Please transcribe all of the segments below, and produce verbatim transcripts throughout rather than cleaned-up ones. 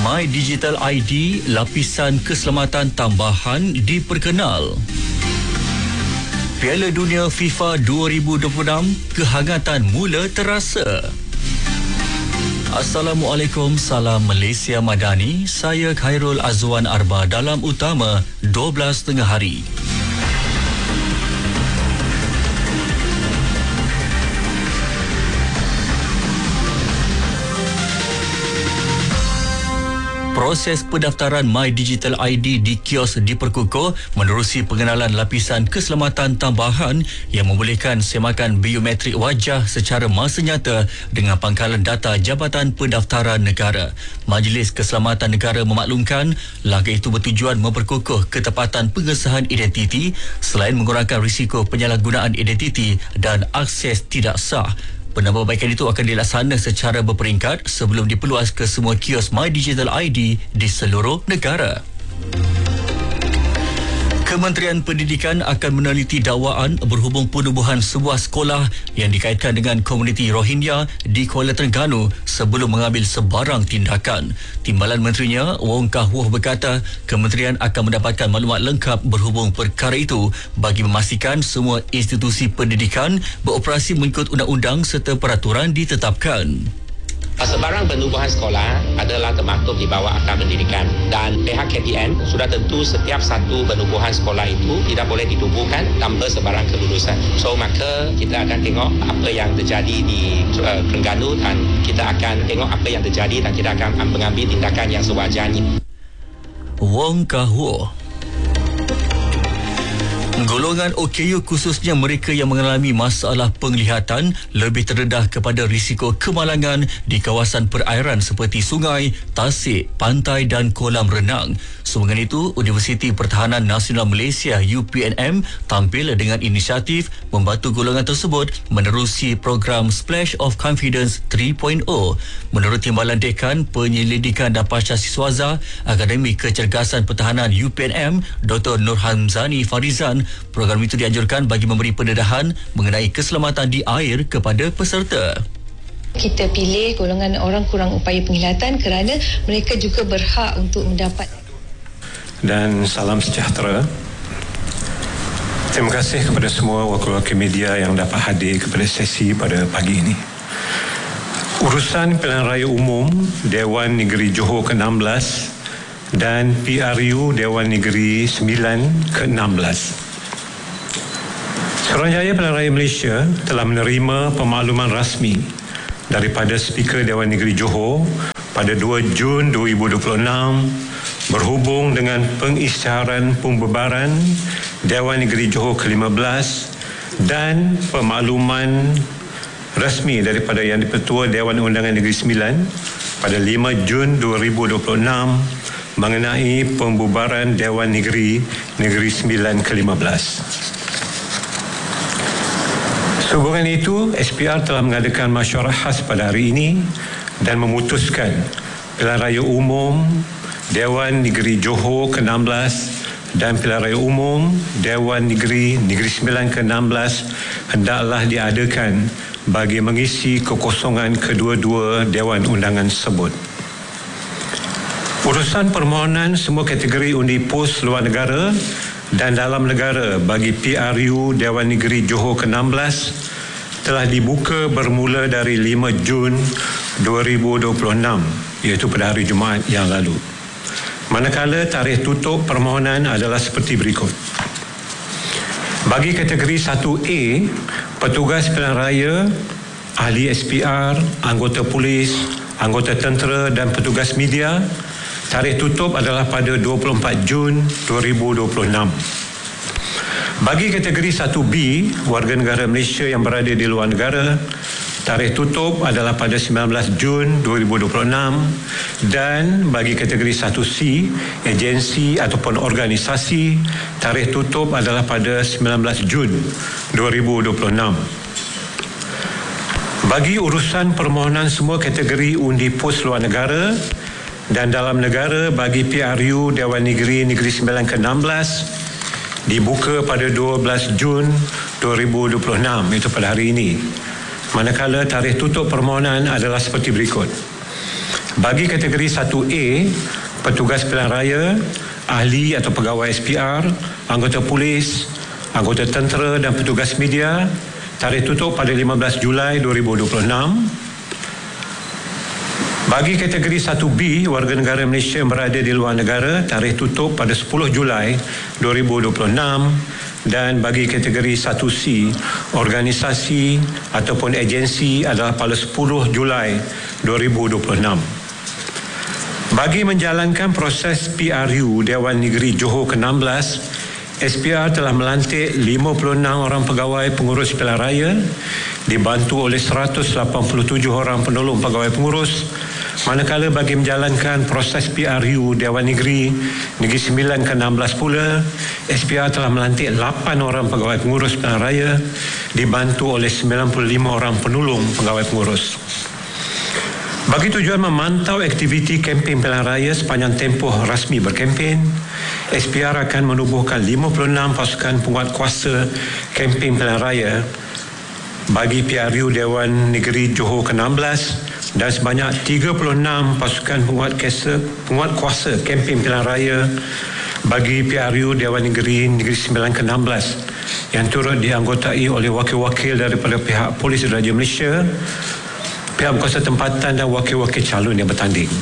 My Digital I D, lapisan keselamatan tambahan diperkenal. Piala Dunia FIFA dua ribu dua puluh enam, kehangatan mula terasa. Assalamualaikum, salam Malaysia Madani. Saya Khairul Azwan Arba dalam utama dua belas tengah hari. Proses pendaftaran My Digital I D di kios diperkukuh menerusi pengenalan lapisan keselamatan tambahan yang membolehkan semakan biometrik wajah secara masa nyata dengan pangkalan data Jabatan Pendaftaran Negara. Majlis Keselamatan Negara memaklumkan langkah itu bertujuan memperkukuh ketepatan pengesahan identiti selain mengurangkan risiko penyalahgunaan identiti dan akses tidak sah. Penambahbaikan itu akan dilaksana secara berperingkat sebelum diperluas ke semua kios My Digital I D di seluruh negara. Kementerian Pendidikan akan meneliti dakwaan berhubung penubuhan sebuah sekolah yang dikaitkan dengan komuniti Rohingya di Kuala Terengganu sebelum mengambil sebarang tindakan. Timbalan Menterinya, Wong Kah Woh, berkata kementerian akan mendapatkan maklumat lengkap berhubung perkara itu bagi memastikan semua institusi pendidikan beroperasi mengikut undang-undang serta peraturan ditetapkan. Sebarang penubuhan sekolah adalah termaktub di bawah Akta Pendidikan dan pihak K P N sudah tentu setiap satu penubuhan sekolah itu tidak boleh ditubuhkan tanpa sebarang kelulusan. So maka kita akan tengok apa yang terjadi di uh, Terengganu dan kita akan tengok apa yang terjadi dan kita akan mengambil tindakan yang sewajarnya. Wong Kah Woh. Golongan O K U khususnya mereka yang mengalami masalah penglihatan lebih terdedah kepada risiko kemalangan di kawasan perairan seperti sungai, tasik, pantai dan kolam renang. Sehingga itu, Universiti Pertahanan Nasional Malaysia U P N M tampil dengan inisiatif membantu golongan tersebut menerusi program Splash of Confidence tiga titik kosong. Menurut Timbalan Dekan Penyelidikan dan Pasca Siswaza Akademi Kecergasan Pertahanan U P N M, Doktor Nur Hamzani Farizan, program itu dianjurkan bagi memberi pendedahan mengenai keselamatan di air kepada peserta. Kita pilih golongan orang kurang upaya penglihatan kerana mereka juga berhak untuk mendapat. Dan salam sejahtera. Terima kasih kepada semua wakil-wakil media yang dapat hadir kepada sesi pada pagi ini. Urusan Pilihan Raya Umum Dewan Negeri Johor ke enam belas dan P R U Dewan Negeri sembilan ke enam belas. Suruhanjaya Pilihan Raya Malaysia telah menerima pemakluman rasmi daripada Speaker Dewan Negeri Johor pada dua Jun dua ribu dua puluh enam berhubung dengan pengisytiharan pembubaran Dewan Negeri Johor ke lima belas dan pemakluman rasmi daripada Yang di-Pertua Dewan Undangan Negeri sembilan pada lima Jun dua ribu dua puluh enam mengenai pembubaran Dewan Negeri Negeri sembilan ke lima belas. Sehubungan itu, S P R telah mengadakan masyarah khas pada hari ini dan memutuskan Pilihan Raya Umum Dewan Negeri Johor ke enam belas dan Pilihan Raya Umum Dewan Negeri Negeri sembilan ke enam belas hendaklah diadakan bagi mengisi kekosongan kedua-dua Dewan Undangan tersebut. Urusan permohonan semua kategori undi pos luar negara dan dalam negara bagi P R U Dewan Negeri Johor ke enam belas telah dibuka bermula dari lima Jun dua ribu dua puluh enam, iaitu pada hari Jumaat yang lalu. Manakala tarikh tutup permohonan adalah seperti berikut. Bagi kategori satu A, petugas pilihan raya, ahli S P R, anggota polis, anggota tentera dan petugas media, tarikh tutup adalah pada dua puluh empat Jun dua ribu dua puluh enam. Bagi kategori satu B, warga negara Malaysia yang berada di luar negara, tarikh tutup adalah pada sembilan belas Jun dua ribu dua puluh enam dan bagi kategori satu C, agensi ataupun organisasi, tarikh tutup adalah pada sembilan belas Jun dua ribu dua puluh enam. Bagi urusan permohonan semua kategori undi pos luar negara dan dalam negara bagi P R U Dewan Negeri Negeri sembilan ke enam belas dibuka pada dua belas Jun dua ribu dua puluh enam, itu pada hari ini. Manakala tarikh tutup permohonan adalah seperti berikut. Bagi kategori satu A, petugas pilihan raya, ahli atau pegawai S P R, anggota polis, anggota tentera dan petugas media, tarikh tutup pada lima belas Julai dua ribu dua puluh enam. Bagi kategori satu B, warga negara Malaysia yang berada di luar negara, tarikh tutup pada sepuluh Julai dua ribu dua puluh enam. Dan bagi kategori satu C, organisasi ataupun agensi adalah pada sepuluh Julai dua ribu dua puluh enam. Bagi menjalankan proses P R U Dewan Negeri Johor ke enam belas, S P R telah melantik lima puluh enam orang pegawai pengurus pilihan raya, dibantu oleh seratus lapan puluh tujuh orang penolong pegawai pengurus. Manakala bagi menjalankan proses P R U Dewan Negeri Negeri sembilan ke enam belas pula, S P R telah melantik lapan orang pegawai pengurus pilihan raya, dibantu oleh sembilan puluh lima orang penolong pegawai pengurus. Bagi tujuan memantau aktiviti kempen pilihan raya sepanjang tempoh rasmi berkempen, S P R akan menubuhkan lima puluh enam pasukan penguat kuasa kempen pilihan raya bagi P R U Dewan Negeri Johor ke enam belas dan sebanyak tiga puluh enam pasukan penguat kuasa, penguat kuasa kempen pilihan raya bagi P R U Dewan Negeri Negeri sembilan ke enam belas yang turut dianggotai oleh wakil-wakil daripada pihak Polis Diraja Malaysia, pihak berkuasa tempatan dan wakil-wakil calon yang bertanding.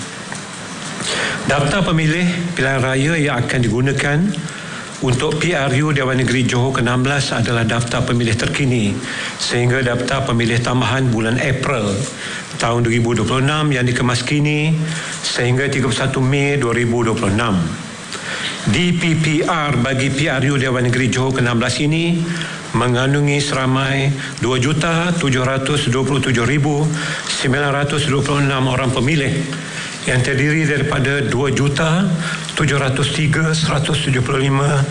Daftar pemilih pilihan raya yang akan digunakan untuk P R U Dewan Negeri Johor ke enam belas adalah daftar pemilih terkini sehingga daftar pemilih tambahan bulan April tahun dua ribu dua puluh enam yang dikemas kini sehingga tiga puluh satu Mei dua ribu dua puluh enam. D P P R bagi P R U Dewan Negeri Johor ke enam belas ini mengandungi seramai dua juta tujuh ratus dua puluh tujuh ribu sembilan ratus dua puluh enam orang pemilih yang terdiri daripada dua juta tujuh ratus tiga ribu seratus tujuh puluh lima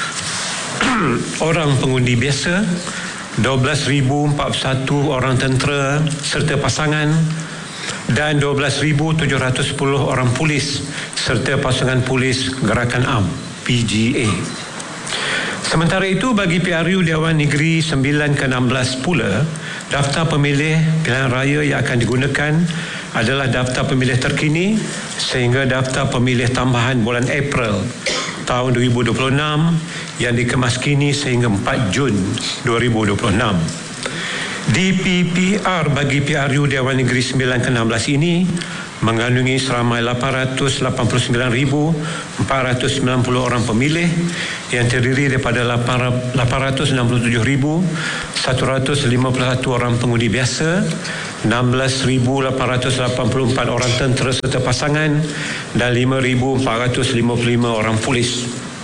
orang pengundi biasa, dua belas ribu empat puluh satu orang tentera serta pasangan dan dua belas ribu tujuh ratus sepuluh orang polis serta pasangan polis Gerakan A M P G A. Sementara itu bagi P R U Dewan Negeri sembilan ke enam belas pula, daftar pemilih pilihan raya yang akan digunakan adalah daftar pemilih terkini sehingga daftar pemilih tambahan bulan April tahun dua ribu dua puluh enam yang dikemas kini sehingga empat Jun dua ribu dua puluh enam. D P P R bagi P R U Dewan Negeri sembilan ke enam belas ini mengandungi seramai lapan ratus lapan puluh sembilan ribu empat ratus sembilan puluh orang pemilih yang terdiri daripada lapan ratus enam puluh tujuh ribu satu ratus lima puluh satu orang pengundi biasa, enam belas ribu lapan ratus lapan puluh empat orang tentera serta pasangan dan lima ribu empat ratus lima puluh lima orang polis.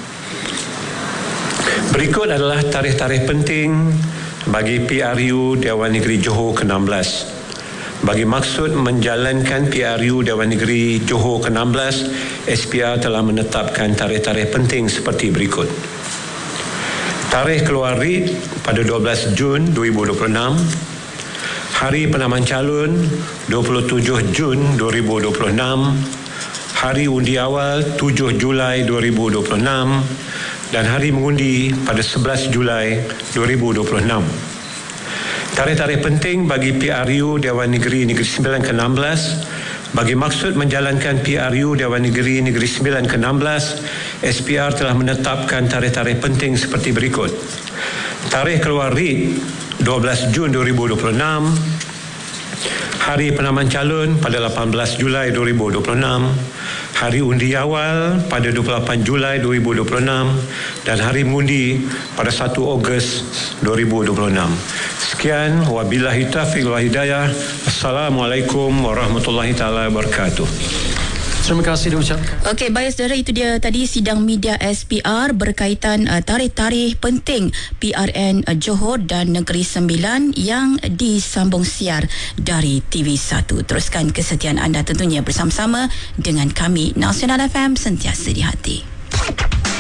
Berikut adalah tarikh-tarikh penting bagi P R U Dewan Negeri Johor ke enam belas. Bagi maksud menjalankan P R U Dewan Negeri Johor ke enam belas, S P R telah menetapkan tarikh-tarikh penting seperti berikut. Tarikh keluar writ pada dua belas Jun dua ribu dua puluh enam. Hari penamaan calon dua puluh tujuh Jun dua ribu dua puluh enam. Hari undi awal tujuh Julai dua ribu dua puluh enam dan hari mengundi pada sebelas Julai dua ribu dua puluh enam. Tarikh-tarikh penting bagi P R U Dewan Negeri Negeri sembilan ke enam belas. Bagi maksud menjalankan P R U Dewan Negeri Negeri sembilan ke enam belas, S P R telah menetapkan tarikh-tarikh penting seperti berikut. Tarikh keluar writ dua belas Jun dua ribu dua puluh enam. Hari penamaan calon pada lapan belas Julai dua ribu dua puluh enam. Hari undi awal pada dua puluh lapan Julai dua ribu dua puluh enam dan hari mengundi pada satu Ogos dua ribu dua puluh enam. Sekian, wabillahi taufiq wal hidayah. Assalamualaikum warahmatullahi taala wabarakatuh. Terima kasih diucapkan. Okey, baik saudara, itu dia tadi sidang media S P R berkaitan uh, tarikh-tarikh penting P R N uh, Johor dan Negeri Sembilan yang disambung siar dari T V satu. Teruskan kesetiaan anda tentunya bersama-sama dengan kami Nasional F M, sentiasa di hati.